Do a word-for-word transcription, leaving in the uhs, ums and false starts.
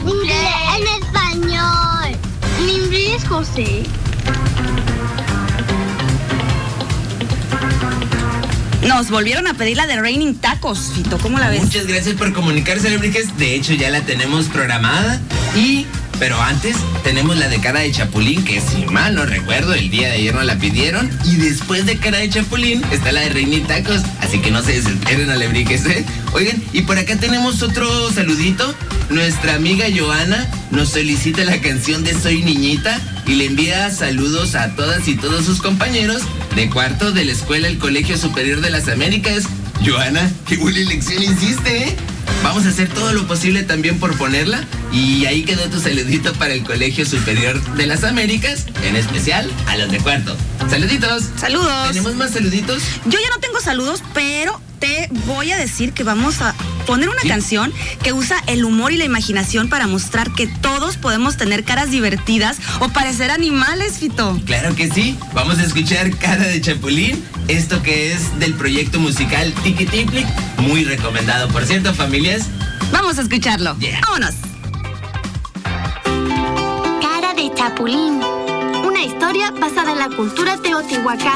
Inglés en español. En inglés, José. Nos volvieron a pedir la de Raining Tacos, Fito, ¿cómo la ves? Muchas gracias por comunicarse, Alebrijes. De hecho, ya la tenemos programada. Y, pero antes, tenemos la de cara de chapulín, que si mal no recuerdo, el día de ayer nos la pidieron. Y después de cara de chapulín, está la de Raining Tacos. Así que no se desesperen, Alebrijes, ¿eh? Oigan, y por acá tenemos otro saludito. Nuestra amiga Joana nos solicita la canción de Soy Niñita y le envía saludos a todas y todos sus compañeros de cuarto de la escuela El Colegio Superior de las Américas. Joana, qué buena elección hiciste, ¿eh? Vamos a hacer todo lo posible también por ponerla. Y ahí quedó tu saludito para el Colegio Superior de las Américas, en especial a los de cuarto. ¡Saluditos! ¡Saludos! ¿Tenemos más saluditos? Yo ya no tengo saludos, pero te voy a decir que vamos a poner una ¿Sí? canción que usa el humor y la imaginación para mostrar que todos podemos tener caras divertidas o parecer animales, Fito. Claro que sí. Vamos a escuchar Cara de Chapulín, esto que es del proyecto musical Tiki Tiplic, muy recomendado, por cierto, familias. Vamos a escucharlo. Yeah. ¡Vámonos! Cara de Chapulín. Una historia basada en la cultura teotihuacana.